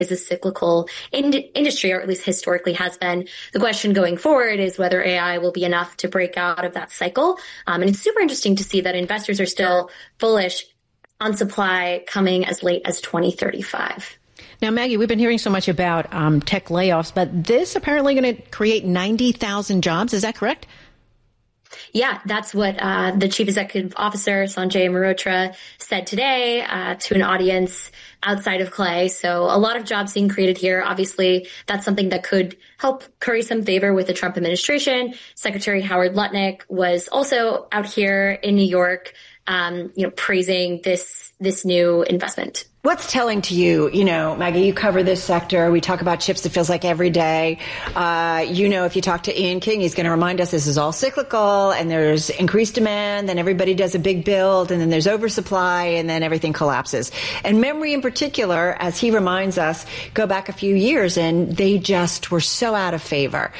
is a cyclical industry, or at least historically has been. The question going forward is whether AI will be enough to break out of that cycle. And it's super interesting to see that investors are still bullish on supply coming as late as 2035. Now, Maggie, we've been hearing so much about tech layoffs, but this apparently going to create 90,000 jobs. Is that correct? Yeah, that's what the chief executive officer, Sanjay Mehrotra, said today to an audience outside of Clay. So a lot of jobs being created here. Obviously, that's something that could help curry some favor with the Trump administration. Secretary Howard Lutnick was also out here in New York, praising this new investment. What's telling to you, Maggie, you cover this sector. We talk about chips, it feels like every day. If you talk to Ian King, he's going to remind us this is all cyclical and there's increased demand, then everybody does a big build and then there's oversupply and then everything collapses. And memory in particular, as he reminds us, go back a few years and they just were so out of favor.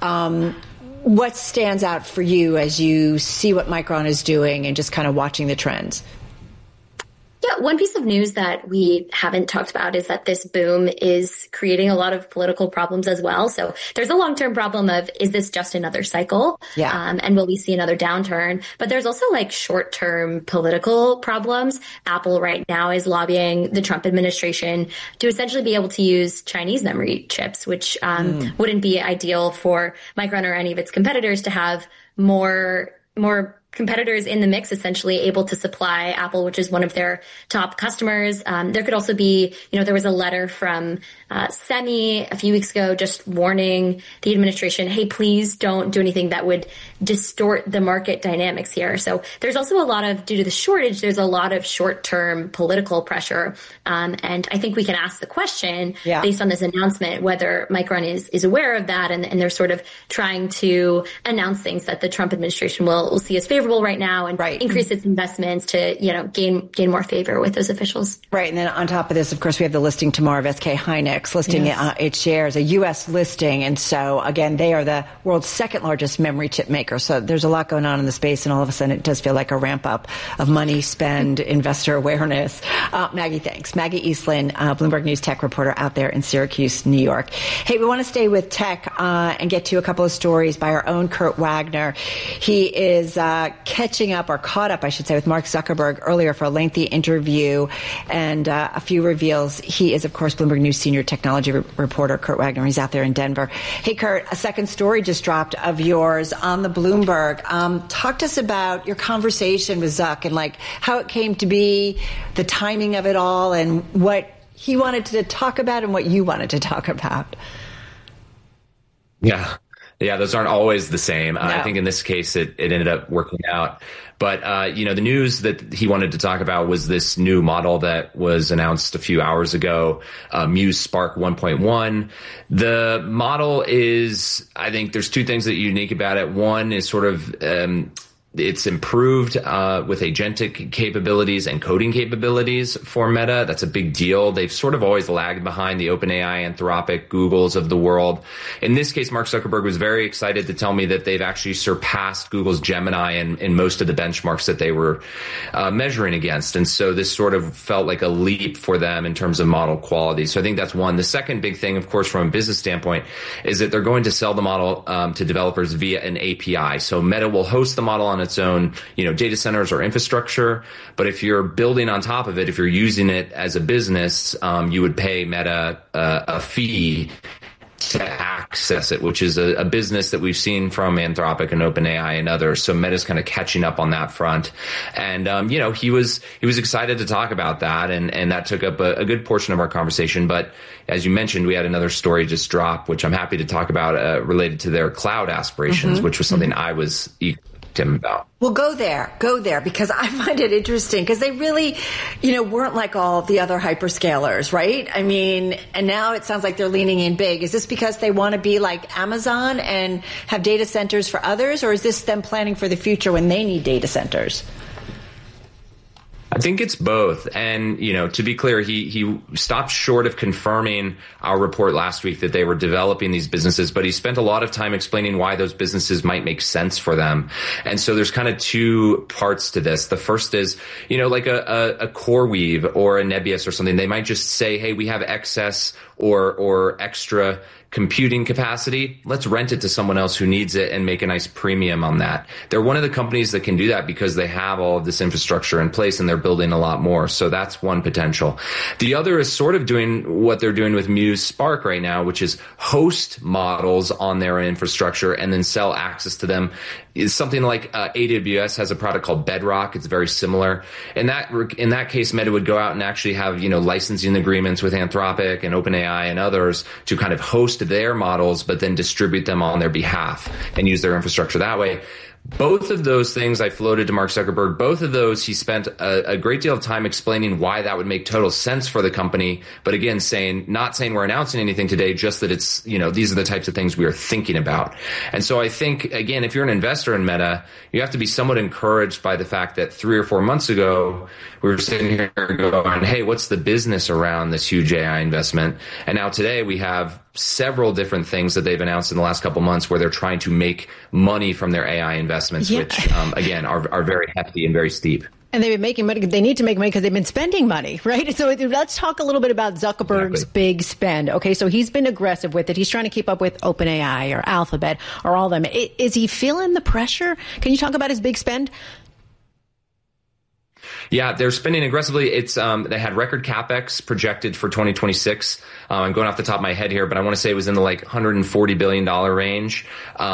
What stands out for you as you see what Micron is doing and just kind of watching the trends? Yeah, one piece of news that we haven't talked about is that this boom is creating a lot of political problems as well. So there's a long-term problem of, is this just another cycle? Yeah. And will we see another downturn? But there's also like short-term political problems. Apple right now is lobbying the Trump administration to essentially be able to use Chinese memory chips, which wouldn't be ideal for Micron or any of its competitors to have more competitors in the mix, essentially able to supply Apple, which is one of their top customers. There could also be, there was a letter from SEMI a few weeks ago just warning the administration, hey, please don't do anything that would distort the market dynamics here. So there's also due to the shortage, there's a lot of short-term political pressure. And I think we can ask the question based on this announcement, whether Micron is aware of that and they're sort of trying to announce things that the Trump administration will see as favorable right now and increase its investments to, gain more favor with those officials. Right. And then on top of this, of course, we have the listing tomorrow of SK Hynix listing its shares, a U.S. listing. And so, again, they are the world's second largest memory chip maker. So there's a lot going on in the space. And all of a sudden, it does feel like a ramp up of money spend, investor awareness. Maggie, thanks. Maggie Eastland, Bloomberg News tech reporter out there in Syracuse, New York. Hey, we want to stay with tech and get to a couple of stories by our own Kurt Wagner. He is caught up, I should say, with Mark Zuckerberg earlier for a lengthy interview and a few reveals. He is, of course, Bloomberg News senior technology reporter, Kurt Wagner. He's out there in Denver. Hey, Kurt, a second story just dropped of yours on the Bloomberg. Talk to us about your conversation with Zuck and how it came to be, the timing of it all, and what he wanted to talk about and what you wanted to talk about. Yeah, those aren't always the same. No. I think in this case, it ended up working out. But, the news that he wanted to talk about was this new model that was announced a few hours ago, Muse Spark 1.1. The model is, I think there's two things that are unique about it. One is sort of, it's improved with agentic capabilities and coding capabilities for Meta. That's a big deal. They've sort of always lagged behind the OpenAI, Anthropic, Googles of the world. In this case, Mark Zuckerberg was very excited to tell me that they've actually surpassed Google's Gemini in most of the benchmarks that they were measuring against. And so this sort of felt like a leap for them in terms of model quality. So I think that's one. The second big thing, of course, from a business standpoint, is that they're going to sell the model to developers via an API. So Meta will host the model on its own, data centers or infrastructure. But if you're building on top of it, if you're using it as a business, you would pay Meta a fee to access it, which is a business that we've seen from Anthropic and OpenAI and others. So Meta's kind of catching up on that front. And, he was excited to talk about that. And that took up a good portion of our conversation. But as you mentioned, we had another story just drop, which I'm happy to talk about, related to their cloud aspirations, which was something I was him about. Well, go there, because I find it interesting because they really, weren't like all the other hyperscalers, right? I mean, and now it sounds like they're leaning in big. Is this because they want to be like Amazon and have data centers for others, or is this them planning for the future when they need data centers? I think it's both. And, to be clear, he stopped short of confirming our report last week that they were developing these businesses, but he spent a lot of time explaining why those businesses might make sense for them. And so there's kind of two parts to this. The first is, like a CoreWeave or a Nebius or something. They might just say, hey, we have excess or extra computing capacity, let's rent it to someone else who needs it and make a nice premium on that. They're one of the companies that can do that because they have all of this infrastructure in place and they're building a lot more. So that's one potential. The other is sort of doing what they're doing with Muse Spark right now, which is host models on their infrastructure and then sell access to them. Is something like AWS has a product called Bedrock. It's very similar. In that case, Meta would go out and actually have, licensing agreements with Anthropic and OpenAI and others to kind of host their models, but then distribute them on their behalf and use their infrastructure that way. Both of those things I floated to Mark Zuckerberg. Both of those, he spent a great deal of time explaining why that would make total sense for the company. But again, not saying we're announcing anything today, just that it's, these are the types of things we are thinking about. And so I think, again, if you're an investor in Meta, you have to be somewhat encouraged by the fact that 3 or 4 months ago, we were sitting here going, hey, what's the business around this huge AI investment? And now today we have several different things that they've announced in the last couple months where they're trying to make money from their AI investments, which, again, are very hefty and very steep. And they've been making money. They need to make money because they've been spending money, right? So let's talk a little bit about Zuckerberg's big spend. Okay, so he's been aggressive with it. He's trying to keep up with OpenAI or Alphabet or all of them. Is he feeling the pressure? Can you talk about his big spend? Yeah, they're spending aggressively. It's they had record capex projected for 2026. I'm going off the top of my head here, but I want to say it was in the $140 billion range.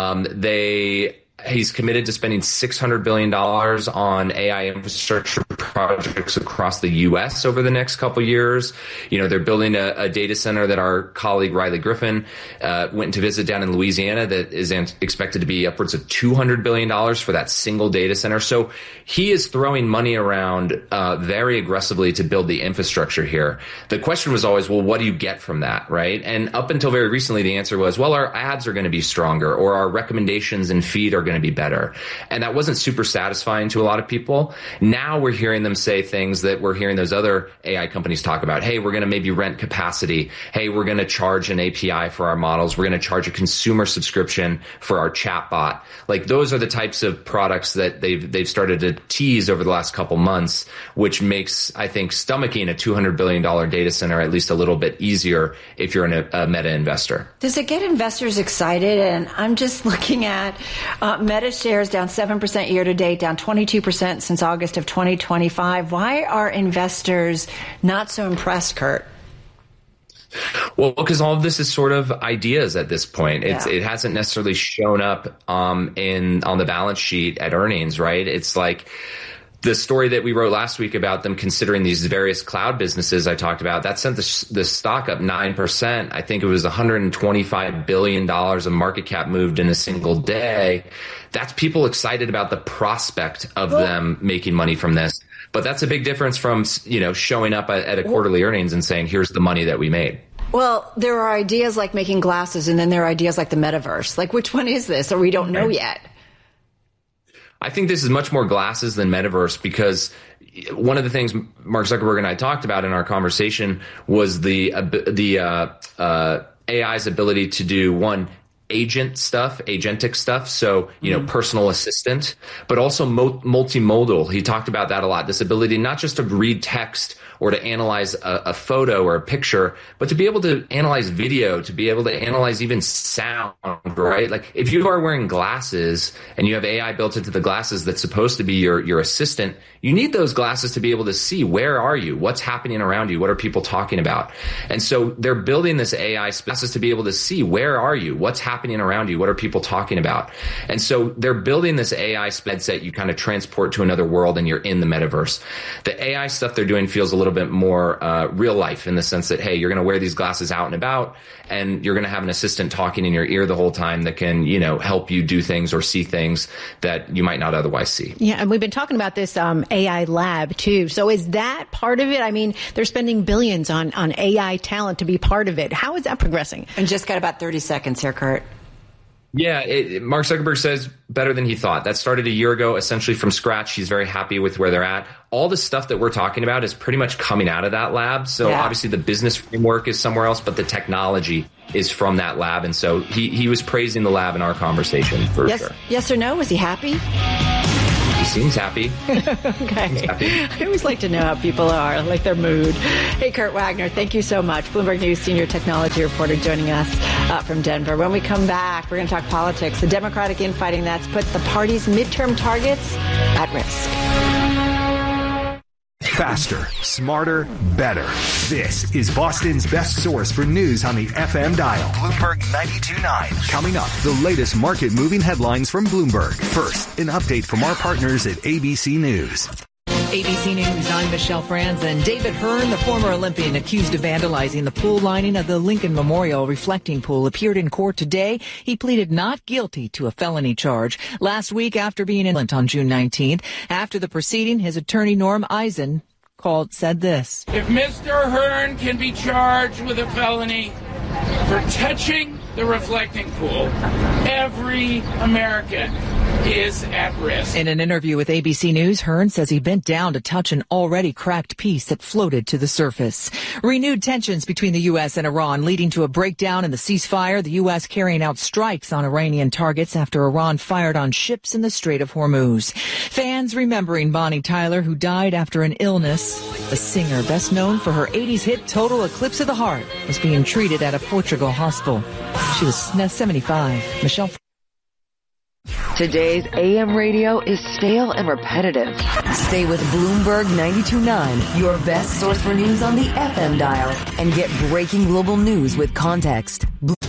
He's committed to spending $600 billion on AI infrastructure projects across the U.S. over the next couple years. They're building a data center that our colleague Riley Griffin went to visit down in Louisiana that is expected to be upwards of $200 billion for that single data center. So he is throwing money around very aggressively to build the infrastructure here. The question was always, well, what do you get from that, right? And up until very recently, the answer was, well, our ads are going to be stronger or our recommendations and feed are going to be better. And that wasn't super satisfying to a lot of people. Now we're hearing them say things that we're hearing those other AI companies talk about. Hey, we're going to maybe rent capacity. Hey, we're going to charge an API for our models. We're going to charge a consumer subscription for our chatbot. Those are the types of products that they've started to tease over the last couple months, which makes, I think, stomaching a $200 billion data center at least a little bit easier if you're a Meta investor. Does it get investors excited? And I'm just looking at Meta shares down 7% year to date, down 22% since August of 2025. Why are investors not so impressed, Kurt? Well, because all of this is sort of ideas at this point. It hasn't necessarily shown up on the balance sheet at earnings, right? It's like the story that we wrote last week about them considering these various cloud businesses I talked about, that sent the stock up 9%. I think it was $125 billion of market cap moved in a single day. That's people excited about the prospect of them making money from this. But that's a big difference from, showing up at a quarterly earnings and saying, here's the money that we made. Well, there are ideas like making glasses, and then there are ideas like the metaverse. Which one is this? Or we don't know yet. I think this is much more glasses than metaverse, because one of the things Mark Zuckerberg and I talked about in our conversation was the AI's ability to do agentic stuff. So, personal assistant, but also multimodal. He talked about that a lot. This ability not just to read text or to analyze a photo or a picture, but to be able to analyze video, to be able to analyze even sound, right? If you are wearing glasses and you have AI built into the glasses that's supposed to be your assistant, you need those glasses to be able to see, where are you? What's happening around you? What are people talking about? And so they're building this AI glasses to be able to see, where are you? What's happening around you? What are people talking about? And so they're building this AI headset you kind of transport to another world and you're in the metaverse. The AI stuff they're doing feels a little bit more real life, in the sense that, hey, you're going to wear these glasses out and about, and you're going to have an assistant talking in your ear the whole time that can, help you do things or see things that you might not otherwise see. Yeah, and we've been talking about this AI lab too. So is that part of it? I mean, they're spending billions on AI talent to be part of it. How is that progressing? And just got about 30 seconds here, Kurt. Yeah, Mark Zuckerberg says better than he thought. That started a year ago, essentially from scratch. He's very happy with where they're at. All the stuff that we're talking about is pretty much coming out of that lab. So obviously the business framework is somewhere else, but the technology is from that lab. And so he was praising the lab in our conversation for sure. Yes or no? Was he happy? He seems happy. Okay. Seems happy. I always like to know how people are, like their mood. Hey, Kurt Wagner, thank you so much. Bloomberg News senior technology reporter joining us from Denver. When we come back, we're going to talk politics. The Democratic infighting that's put the party's midterm targets at risk. Faster, smarter, better. This is Boston's best source for news on the FM dial. Bloomberg 92.9. Coming up, the latest market-moving headlines from Bloomberg. First, an update from our partners at ABC News. ABC News, I'm Michelle Franzen. David Hearn, the former Olympian accused of vandalizing the pool lining of the Lincoln Memorial reflecting pool, appeared in court today. He pleaded not guilty to a felony charge last week after being in on June 19th. After the proceeding, his attorney Norm Eisen said this. If Mr. Hearn can be charged with a felony for touching the reflecting pool, every American is at risk. In an interview with ABC News, Hearn says he bent down to touch an already cracked piece that floated to the surface. Renewed tensions between the U.S. and Iran leading to a breakdown in the ceasefire, the U.S. carrying out strikes on Iranian targets after Iran fired on ships in the Strait of Hormuz. Fans remembering Bonnie Tyler, who died after an illness. The singer, best known for her 80s hit Total Eclipse of the Heart, was being treated at a Portugal hospital. She was 75. Michelle. Today's AM radio is stale and repetitive. Stay with Bloomberg 92.9, your best source for news on the FM dial, and get breaking global news with context.